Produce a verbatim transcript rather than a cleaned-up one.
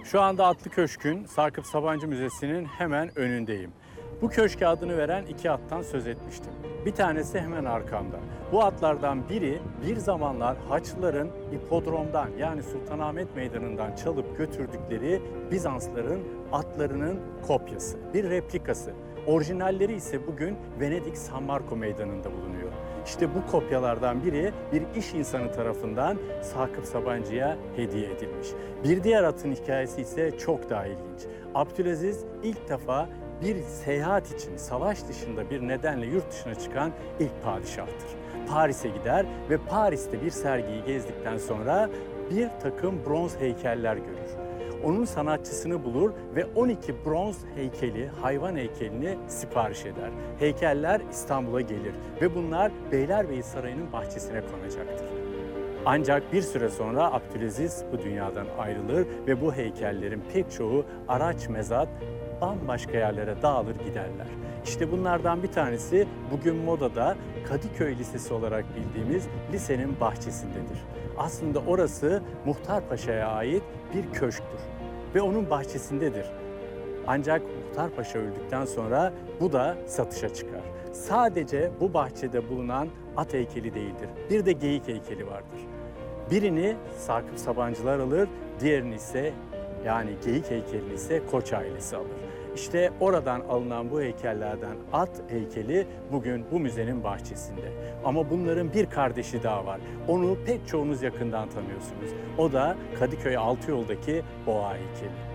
Şu anda Atlı Köşk'ün Sakıp Sabancı Müzesi'nin hemen önündeyim. Bu köşke adını veren iki attan söz etmiştim. Bir tanesi hemen arkamda. Bu atlardan biri bir zamanlar Haçlıların İpodrom'dan yani Sultanahmet Meydanı'ndan çalıp götürdükleri Bizansların atlarının kopyası, bir replikası. Orijinalleri ise bugün Venedik San Marco Meydanı'nda bulunuyor. İşte bu kopyalardan biri bir iş insanı tarafından Sakıp Sabancı'ya hediye edilmiş. Bir diğer atın hikayesi ise çok daha ilginç. Abdülaziz ilk defa bir seyahat için savaş dışında bir nedenle yurt dışına çıkan ilk padişahtır. Paris'e gider ve Paris'te bir sergiyi gezdikten sonra bir takım bronz heykeller görür. Onun sanatçısını bulur ve on iki bronz heykeli, hayvan heykelini sipariş eder. Heykeller İstanbul'a gelir ve bunlar Beylerbeyi Sarayı'nın bahçesine konacaktır. Ancak bir süre sonra Abdülaziz bu dünyadan ayrılır ve bu heykellerin pek çoğu araç mezat bambaşka yerlere dağılır giderler. İşte bunlardan bir tanesi bugün modada Kadıköy Lisesi olarak bildiğimiz lisenin bahçesindedir. Aslında orası Muhtar Paşa'ya ait bir köşktür ve onun bahçesindedir. Ancak Muhtar Paşa öldükten sonra bu da satışa çıkar. Sadece bu bahçede bulunan at heykeli değildir. Bir de geyik heykeli vardır. Birini Sakıp Sabancılar alır, diğerini ise yani geyik heykelini ise Koç ailesi alır. İşte oradan alınan bu heykellerden at heykeli bugün bu müzenin bahçesinde. Ama bunların bir kardeşi daha var. Onu pek çoğunuz yakından tanıyorsunuz. O da Kadıköy Altıyol'daki boğa heykeli.